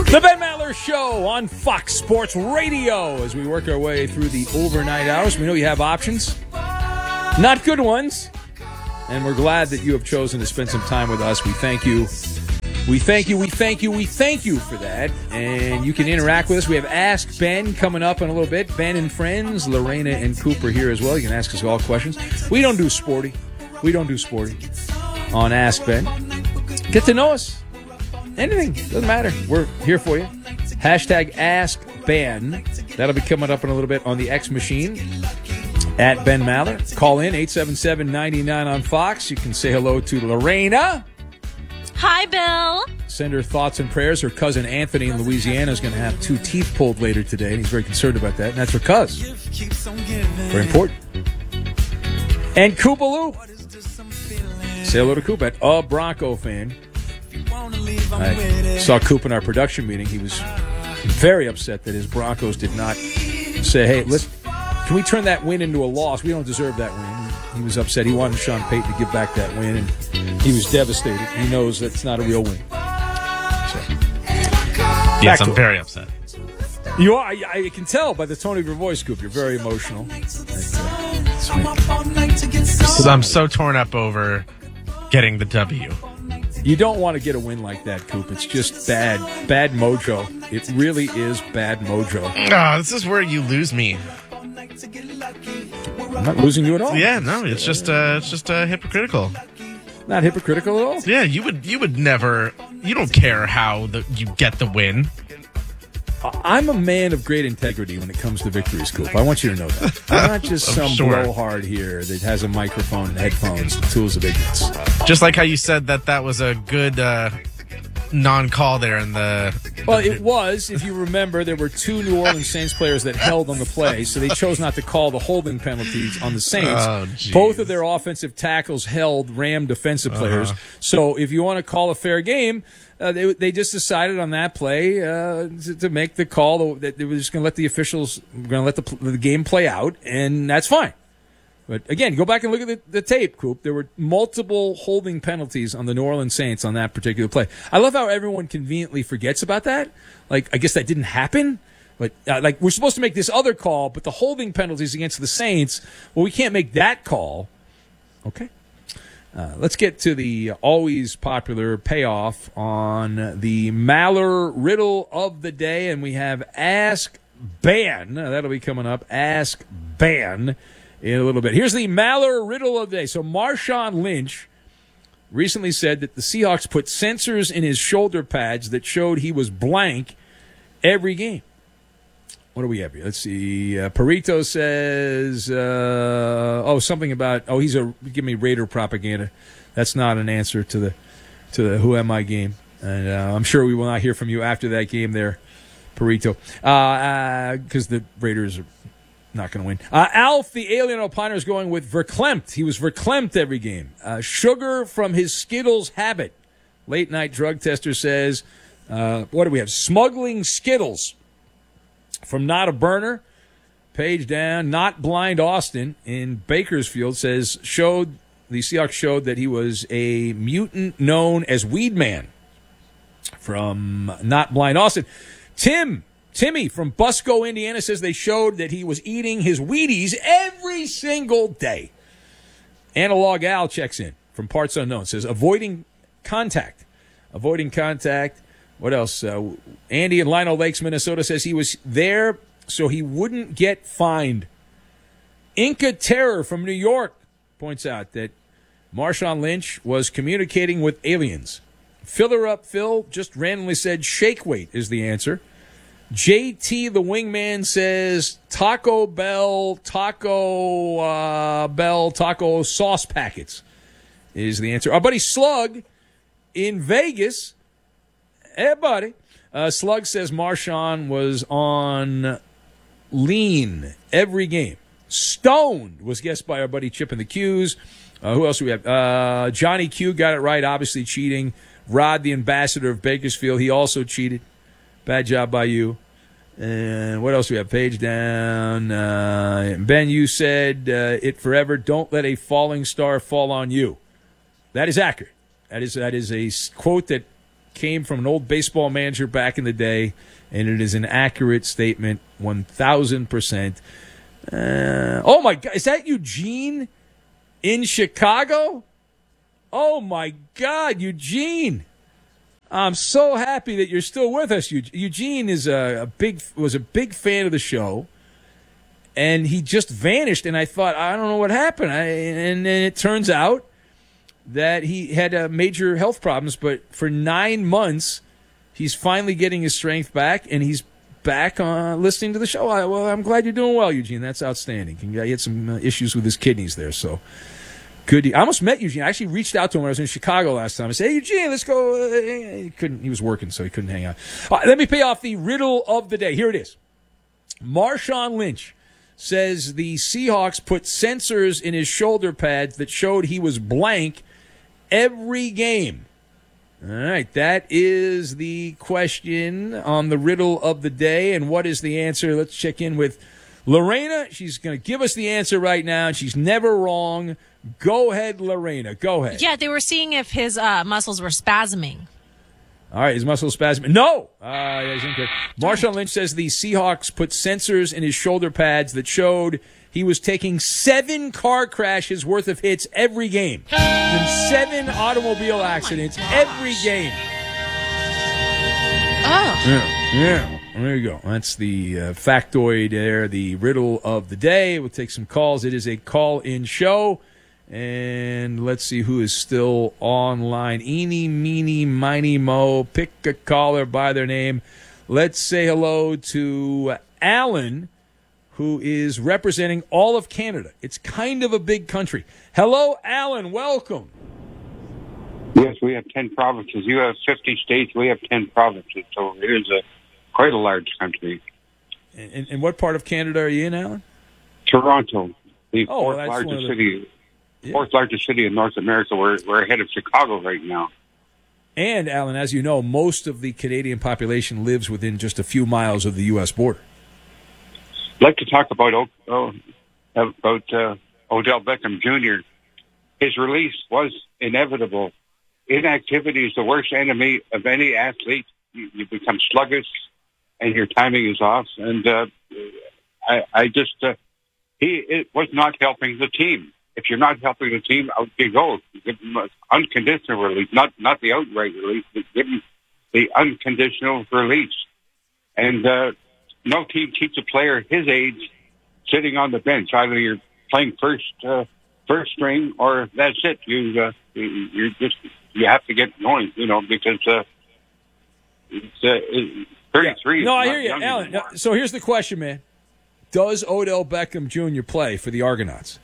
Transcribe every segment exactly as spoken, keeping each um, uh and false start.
The Ben Maller Show on Fox Sports Radio as we work our way through the overnight hours. We know you have options, not good ones, and we're glad that you have chosen to spend some time with us. We thank you. We thank you, we thank you, we thank you for that. And you can interact with us. We have Ask Ben coming up in a little bit. Ben and friends, Lorena and Cooper here as well. You can ask us all questions. We don't do sporty. We don't do sporty on Ask Ben. Get to know us. Anything. Doesn't matter. We're here for you. Hashtag Ask Ben. That'll be coming up in a little bit on the X machine at Ben Maller. Call in eight seven seven, nine nine on Fox. You can say hello to Lorena. Hi, Bill. Send her thoughts and prayers. Her cousin Anthony in Louisiana is going to have two teeth pulled later today, and he's very concerned about that. And that's her cousin. Very important. And Koopaloo. Say hello to Coop, at a Bronco fan. I saw Coop in our production meeting. He was very upset that his Broncos did not say, hey, let's, can we turn that win into a loss? We don't deserve that win. He was upset. He wanted Sean Payton to give back that win, and he was devastated. He knows that's not a real win. So, yes, I'm very upset. You are. I, I can tell by the tone of your voice, Coop. You're very emotional. Because uh, I'm so torn up over getting the W. You don't want to get a win like that, Coop. It's just bad, bad mojo. It really is bad mojo. Oh, this is where you lose me. I'm not losing you at all. Yeah, no, it's just uh, it's just uh, hypocritical. Not hypocritical at all. Yeah, you would you would never. You don't care how the, you get the win. I'm a man of great integrity when it comes to victories, Coop. I want you to know that. I'm not just some sure. blowhard here that has a microphone and headphones and tools of ignorance. Just like how you said that that was a good uh, non-call there in the... Well, it was. If you remember, there were two New Orleans Saints players that held on the play, so they chose not to call the holding penalties on the Saints. Oh, both of their offensive tackles held Ram defensive players. Uh-huh. So if you want to call a fair game... Uh, they they just decided on that play uh, to, to make the call that they were just going to let the officials going to let the, the game play out, and that's fine. But again, go back and look at the, the tape, Coop. There were multiple holding penalties on the New Orleans Saints on that particular play. I love how everyone conveniently forgets about that. Like, I guess that didn't happen. But uh, like, we're supposed to make this other call, but the holding penalties against the Saints, well, we can't make that call. Okay. Uh, let's get to the always popular payoff on the Maller riddle of the day, and we have Ask Ben. Uh, that'll be coming up. Ask Ben in a little bit. Here's the Maller riddle of the day. So Marshawn Lynch recently said that the Seahawks put sensors in his shoulder pads that showed he was blank every game. What do we have here? Let's see. Uh, Perito says, uh, oh, something about, oh, he's a, give me Raider propaganda. That's not an answer to the to the Who Am I game. And uh, I'm sure we will not hear from you after that game there, Perito, because uh, uh, the Raiders are not going to win. Uh, Alf, the alien opiner, is going with verklempt. He was verklempt every game. Uh, sugar from his Skittles habit. Late night drug tester says, uh, what do we have? Smuggling Skittles. From Not a Burner, page down, Not Blind Austin in Bakersfield says, showed the Seahawks showed that he was a mutant known as Weed Man. From Not Blind Austin. Tim, Timmy from Busco, Indiana says they showed that he was eating his Wheaties every single day. Analog Al checks in from Parts Unknown, says avoiding contact. Avoiding contact. What else? Uh, Andy in Lino Lakes, Minnesota says he was there so he wouldn't get fined. Inca Terror from New York points out that Marshawn Lynch was communicating with aliens. Filler Up Phil just randomly said shake weight is the answer. J T the Wingman says Taco Bell, Taco uh, Bell, Taco sauce packets is the answer. Our buddy Slug in Vegas. Hey, buddy. Uh, Slug says Marshawn was on lean every game. Stoned was guessed by our buddy Chip in the Q's. Uh, who else do we have? Uh, Johnny Q got it right, obviously cheating. Rod, the ambassador of Bakersfield, he also cheated. Bad job by you. And what else do we have? Page down. Uh, Ben, you said uh, it forever. Don't let a falling star fall on you. That is accurate. That is that is a quote that came from an old baseball manager back in the day, and it is an accurate statement, one thousand percent. Uh, oh, my God. Is that Eugene in Chicago? Oh, my God, Eugene. I'm so happy that you're still with us. Eugene is a, a big was a big fan of the show, and he just vanished. And I thought, I don't know what happened. I, and then it turns out that he had uh, major health problems. But for nine months, he's finally getting his strength back, and he's back uh, listening to the show. I, well, I'm glad you're doing well, Eugene. That's outstanding. He had some uh, issues with his kidneys there, so. Good. I almost met Eugene. I actually reached out to him when I was in Chicago last time. I said, hey, Eugene, let's go. He couldn't. He was working, so he couldn't hang out. All right, let me pay off the riddle of the day. Here it is. Marshawn Lynch says the Seahawks put sensors in his shoulder pads that showed he was blank every game. All right, that is the question on the riddle of the day. And what is the answer? Let's check in with Lorena. She's going to give us the answer right now. She's never wrong. Go ahead, Lorena. Go ahead. Yeah, they were seeing if his uh, muscles were spasming. All right, his muscles spasming. No! Uh, he's incorrect. Marshawn Lynch says the Seahawks put sensors in his shoulder pads that showed he was taking seven car crashes worth of hits every game. And seven automobile accidents oh every game. Oh. Yeah, yeah. There you go. That's the uh, factoid there, the riddle of the day. We'll take some calls. It is a call-in show. And let's see who is still online. Eeny, meeny, miny, mo. Pick a caller by their name. Let's say hello to Alan, who is representing all of Canada. It's kind of a big country. Hello, Alan. Welcome. Yes, we have ten provinces. You have fifty states. We have ten provinces. So it is a quite a large country. And, and what part of Canada are you in, Alan? Toronto, the oh, fourth well, largest the... city. Yeah. Fourth largest city in North America. We're we're ahead of Chicago right now. And Alan, as you know, most of the Canadian population lives within just a few miles of the U S border. I'd like to talk about oh, about uh, Odell Beckham Junior His release was inevitable. Inactivity is the worst enemy of any athlete. You, you become sluggish, and your timing is off. And uh, I, I just uh, he it was not helping the team. If you're not helping the team, out you go. Give them unconditional release, not not the outright release, but give them the unconditional release. And uh, no team keeps a player his age sitting on the bench. Either you're playing first uh, first string, or that's it. You uh, you just you have to get going, you know, because uh, it's uh, thirty-three. Yeah. No, I hear you, Alan. No, so here's the question, man: does Odell Beckham Junior play for the Argonauts?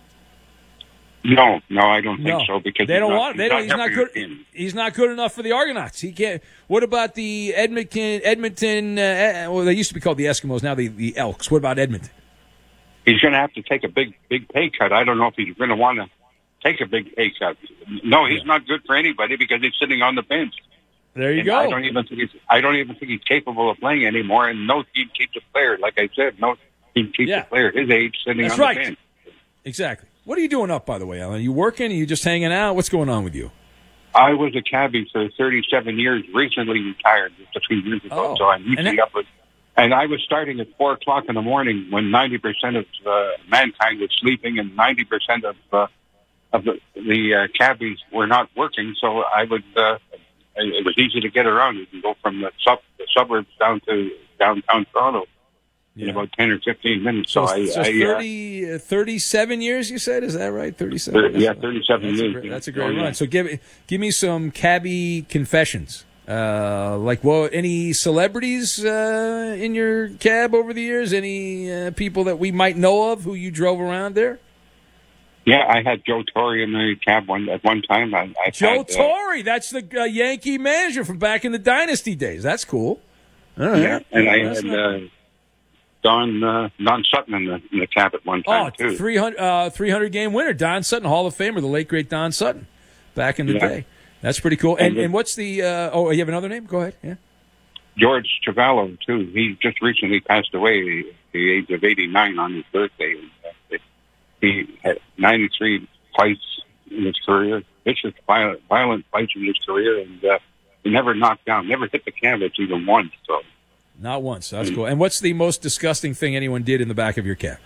No, no, I don't think no. so because they don't not, want. They he's don't. Not he's not good. He's not good enough for the Argonauts. He can't. What about the Edmonton? Edmonton. Uh, well, they used to be called the Eskimos. Now the the Elks. What about Edmonton? He's going to have to take a big, big pay cut. I don't know if he's going to want to take a big pay cut. No, he's yeah. not good for anybody because he's sitting on the bench. There you and go. I don't even think he's. I don't even think he's capable of playing anymore. And no team keeps a player, like I said, no team keeps yeah. a player his age sitting That's on right. the bench. Exactly. What are you doing up, by the way, Alan? Are you working? Are you just hanging out? What's going on with you? I was a cabbie for thirty-seven years, recently retired just a few years ago, oh. so I'm usually and up with... And I was starting at four o'clock in the morning when ninety percent of uh, mankind was sleeping and ninety percent of uh, of the, the uh, cabbies were not working, so I would... Uh, it was easy to get around. You can go from the, sub, the suburbs down to downtown Toronto. In yeah. about ten or fifteen minutes. So, so I, so I thirty, uh, thirty-seven years, you said? Is that right? thirty-seven? thirty, yeah, thirty-seven that's years. A great, that's a great oh, run. Yeah. So give give me some cabbie confessions. Uh, like, well, any celebrities uh, in your cab over the years? Any uh, people that we might know of who you drove around there? Yeah, I had Joe Torre in the cab one at one time. I, I Joe had, Torre, uh, that's the uh, Yankee manager from back in the Dynasty days. That's cool. All right. Yeah, and yeah, I had... Not... Uh, Don uh, Don Sutton in the, in the cab at one time, oh, too. three hundred, uh, three hundred game winner, Don Sutton, Hall of Famer, the late, great Don Sutton, back in the yeah. day. That's pretty cool. And, and, the, and what's the, uh, oh, you have another name? Go ahead, yeah. George Chavallo, too. He just recently passed away at the age of eighty-nine on his birthday. He had ninety-three fights in his career, vicious, violent, violent fights in his career, and uh, never knocked down, never hit the canvas even once. So, not once. That's cool. And what's the most disgusting thing anyone did in the back of your cab?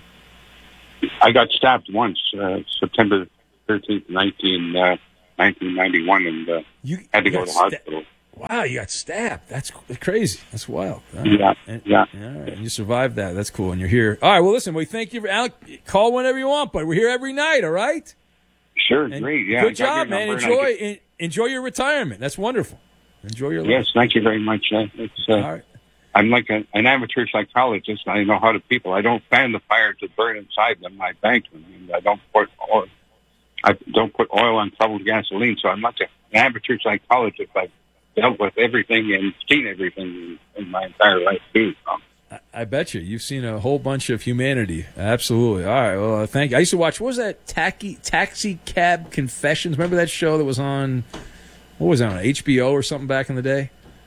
I got stabbed once, uh, September thirteenth, nineteen, uh, nineteen ninety-one, and uh, You had to you go to got the sta- hospital. Wow, you got stabbed. That's crazy. That's wild. All right. Yeah, And- yeah. All right. And you survived that. That's cool. And you're here. All right. Well, listen, we thank you for Alec. Call whenever you want, but we're here every night. All right. Sure, And great. Yeah, I Good got your job, man. number, and I Enjoy get- en- enjoy your retirement. That's wonderful. Enjoy your life. Yes, thank you very much. Uh, it's, uh, All right. I'm like a, an amateur psychologist. I know how to people. I don't fan the fire to burn inside them. I bank them, and I don't put oil. I don't put oil on troubled gasoline. So I'm like a, an amateur psychologist. I've dealt with everything and seen everything in, in my entire life too. So. I, I bet you. You've seen a whole bunch of humanity. Absolutely. All right. Well, uh, thank you. I used to watch, what was that? Taxi, Taxi Cab Confessions. Remember that show that was on, what was that, on H B O or something back in the day?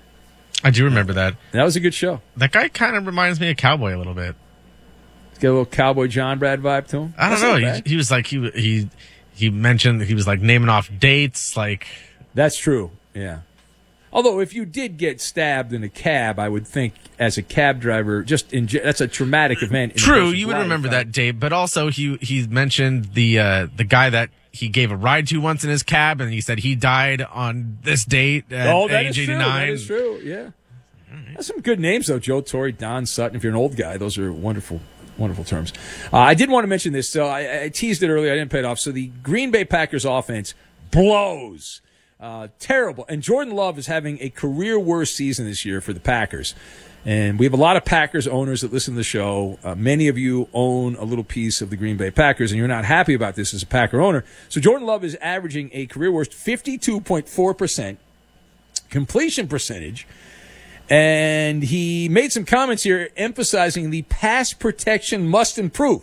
I do remember that. That was a good show. That guy kind of reminds me of Cowboy a little bit. Got a little Cowboy John Brad vibe to him. I don't That's know. not He, bad. he was like he he he mentioned he was like naming off dates. Like That's true. Yeah. Although, if you did get stabbed in a cab, I would think, as a cab driver, just in ge- that's a traumatic event. In a true, person's you would life, remember right? that date. But also he he mentioned the uh, the guy that he gave a ride to once in his cab, and he said he died on this date at Oh, that is age true. eighty-nine. That is true. Yeah. That's some good names, though. Joe Torre, Don Sutton. If you're an old guy, those are wonderful, wonderful terms. Uh, I did want to mention this. So I, I teased it earlier. I didn't pay it off. So the Green Bay Packers offense blows. Uh, terrible. And Jordan Love is having a career worst season this year for the Packers. And we have a lot of Packers owners that listen to the show. Uh, many of you own a little piece of the Green Bay Packers, and you're not happy about this as a Packer owner. So Jordan Love is averaging a career worst fifty-two point four percent completion percentage. And he made some comments here emphasizing the pass protection must improve.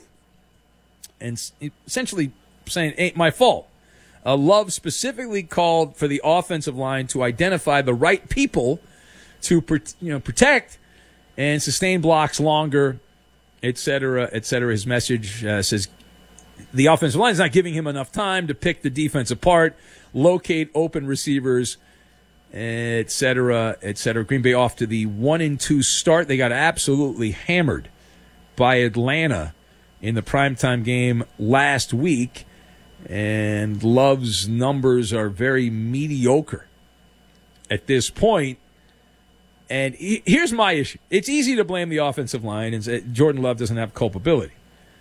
And essentially saying, ain't my fault. Uh, Love specifically called for the offensive line to identify the right people to you know protect and sustain blocks longer, et cetera, et cetera. His message uh, says the offensive line is not giving him enough time to pick the defense apart, locate open receivers, et cetera, et cetera. Green Bay off to the one and two start. They got absolutely hammered by Atlanta in the primetime game last week. And Love's numbers are very mediocre at this point. And he, here's my issue. It's easy to blame the offensive line and say Jordan Love doesn't have culpability.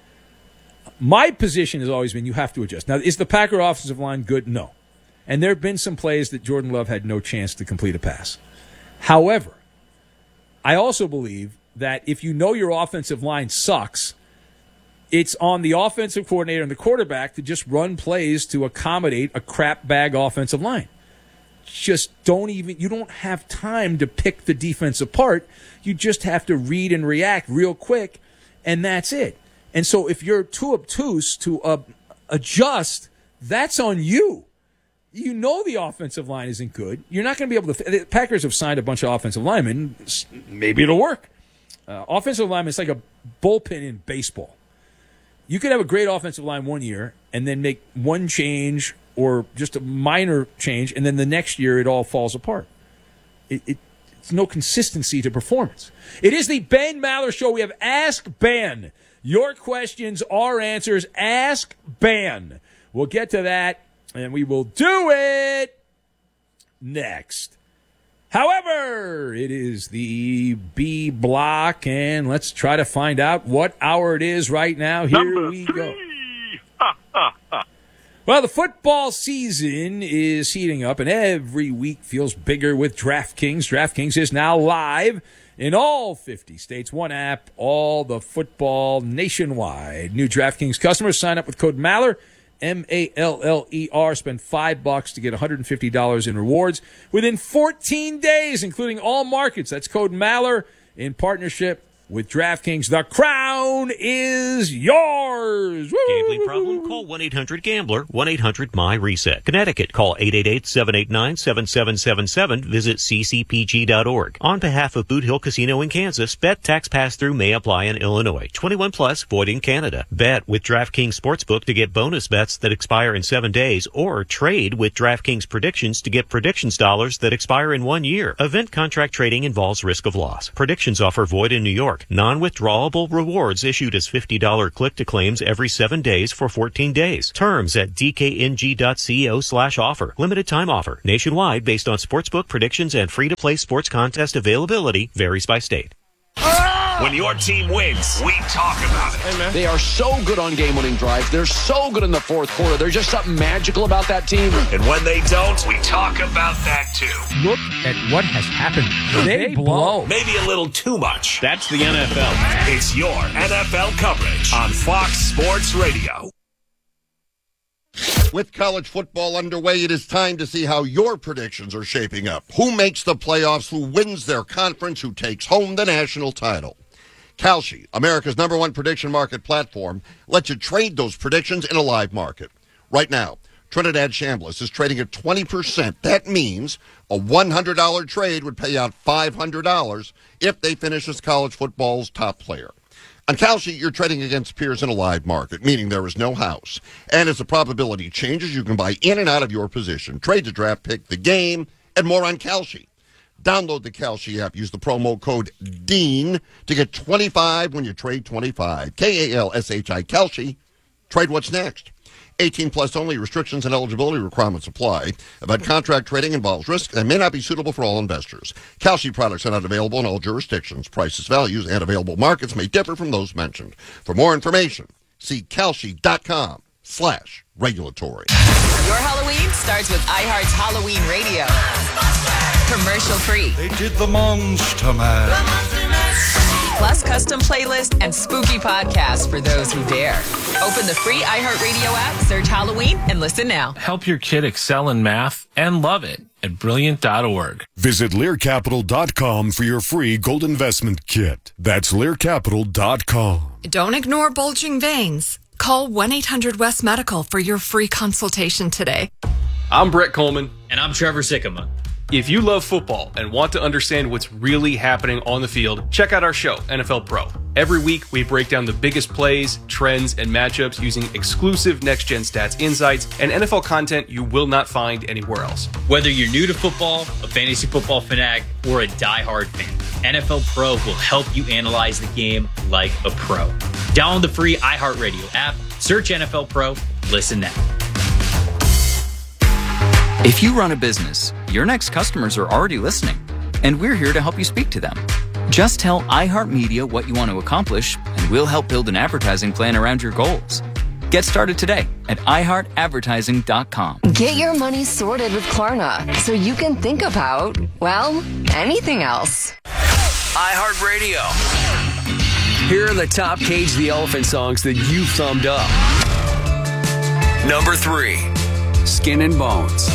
My position has always been you have to adjust. Now, is the Packer offensive line good? No. And there have been some plays that Jordan Love had no chance to complete a pass. However, I also believe that if you know your offensive line sucks, it's on the offensive coordinator and the quarterback to just run plays to accommodate a crap bag offensive line. Just don't even, you don't have time to pick the defense apart. You just have to read and react real quick, and that's it. And so if you're too obtuse to uh, adjust, that's on you. You know the offensive line isn't good. You're not going to be able to, the Packers have signed a bunch of offensive linemen. Maybe it'll work. Uh, offensive linemen, it's like a bullpen in baseball. You could have a great offensive line one year and then make one change or just a minor change, and then the next year it all falls apart. It, it, it's no consistency to performance. It is the Ben Maller Show. We have Ask Ben. Your questions, our answers. Ask Ben. We'll get to that, and we will do it next. However, it is the B block, and let's try to find out what hour it is right now. Here Number we three. go. Well, the football season is heating up, and every week feels bigger with DraftKings. DraftKings is now live in all fifty states. One app, all the football nationwide. New DraftKings customers sign up with code Maller. M A L L E R. Spend five bucks to get one hundred fifty dollars in rewards within fourteen days, including all markets. That's code Maller in partnership with DraftKings, the crown is yours. Woo! Gambling problem? Call one eight hundred gambler, one eight hundred M Y reset. Connecticut, call eight eight eight, seven eight nine, seven seven seven seven. Visit c c p g dot org. On behalf of Boot Hill Casino in Kansas, bet tax pass-through may apply in Illinois. twenty-one plus, void in Canada. Bet with DraftKings Sportsbook to get bonus bets that expire in seven days, or trade with DraftKings Predictions to get predictions dollars that expire in one year. Event contract trading involves risk of loss. Predictions offer void in New York. Non-withdrawable rewards issued as fifty dollars click-to-claims every seven days for fourteen days. Terms at d k n g dot co slash offer. Limited time offer. Nationwide based on sportsbook predictions and free-to-play sports contest availability. Varies by state. When your team wins, we talk about it. Hey, man. They are so good on game-winning drives. They're so good in the fourth quarter. There's just something magical about that team. And when they don't, we talk about that too. Look at what has happened. They, they blow. Maybe a little too much. That's the N F L. It's your N F L coverage on Fox Sports Radio. With college football underway, it is time to see how your predictions are shaping up. Who makes the playoffs, who wins their conference, who takes home the national title. Kalshi, America's number one prediction market platform, lets you trade those predictions in a live market. Right now, Trinidad Chambliss is trading at twenty percent. That means a one hundred dollars trade would pay out five hundred dollars if they finish as college football's top player. On Kalshi, you're trading against peers in a live market, meaning there is no house. And as the probability changes, you can buy in and out of your position, trade the draft pick, the game, and more on Kalshi. Download the Kalshi app. Use the promo code DEAN to get twenty-five when you trade twenty-five. K A L S H I, Kalshi. Trade what's next. eighteen plus only. Restrictions and eligibility requirements apply. But contract trading involves risk and may not be suitable for all investors. Kalshi products are not available in all jurisdictions. Prices, values, and available markets may differ from those mentioned. For more information, see Kalshi.com slash regulatory. Your Halloween starts with iHeart's Halloween Radio. Commercial free. They did the Monster Mash. Plus custom playlist and spooky podcasts for those who dare. Open the free iHeartRadio app, search Halloween, and listen now. Help your kid excel in math and love it at brilliant dot org. Visit Lear Capital dot com for your free gold investment kit. That's Lear Capital dot com. Don't ignore bulging veins. Call one eight hundred West Medical for your free consultation today. I'm Brett Coleman. And I'm Trevor Sikkema. If you love football and want to understand what's really happening on the field, check out our show, N F L Pro. Every week, we break down the biggest plays, trends, and matchups using exclusive next-gen stats insights and N F L content you will not find anywhere else. Whether you're new to football, a fantasy football fanatic, or a diehard fan, N F L Pro will help you analyze the game like a pro. Download the free iHeartRadio app, search N F L Pro, listen now. If you run a business, your next customers are already listening, and we're here to help you speak to them. Just tell iHeartMedia what you want to accomplish, and we'll help build an advertising plan around your goals. Get started today at i heart advertising dot com. Get your money sorted with Klarna so you can think about, well, anything else. iHeartRadio. Here are the top Cage the Elephant songs that you thumbed up. Number three. Skin and Bones.